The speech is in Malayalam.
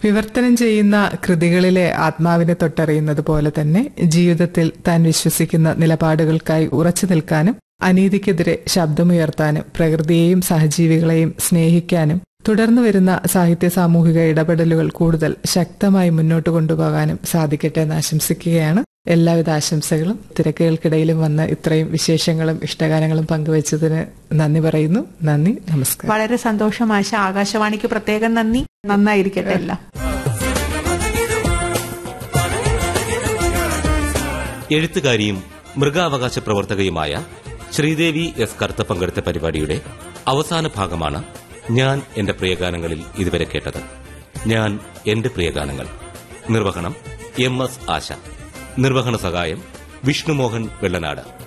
വിവർത്തനം ചെയ്യുന്ന കൃതികളിലെ ആത്മാവിനെ തൊട്ടറിയുന്നത് പോലെ തന്നെ ജീവിതത്തിൽ താൻ വിശ്വസിക്കുന്ന നിലപാടുകൾക്കായി ഉറച്ചു നിൽക്കാനും അനീതിക്കെതിരെ ശബ്ദമുയർത്താനും പ്രകൃതിയെയും സഹജീവികളെയും സ്നേഹിക്കാനും തുടർന്നു വരുന്ന സാഹിത്യ സാമൂഹിക ഇടപെടലുകൾ കൂടുതൽ ശക്തമായി മുന്നോട്ട് കൊണ്ടുപോകാനും സാധിക്കട്ടെ എന്ന് ആശംസിക്കുകയാണ്. എല്ലാവിധ ആശംസകളും. തിരക്കുകൾക്കിടയിലും വന്ന് ഇത്രയും വിശേഷങ്ങളും ഇഷ്ടഗാനങ്ങളും പങ്കുവച്ചതിന് നന്ദി പറയുന്നു. നന്ദി, നമസ്കാരം. വളരെ സന്തോഷം ആശ. ആകാശവാണിക്ക് പ്രത്യേകം നന്ദി. നന്നായിരിക്കട്ടെ എല്ലാം. എഴുത്തുകാരിയും മൃഗാവകാശ പ്രവർത്തകയുമായ ശ്രീദേവി എസ് കർത്ത പങ്കെടുത്ത പരിപാടിയുടെ അവസാന ഭാഗമാണ് ഞാൻ എന്റെ പ്രിയഗാനങ്ങളിൽ ഇതുവരെ കേട്ടത്. ഞാൻ എന്റെ പ്രിയഗാനങ്ങൾ. നിർവഹണം MS ആശ. നിർവഹണ സഹായം വിഷ്ണുമോഹൻ വെള്ളനാട്.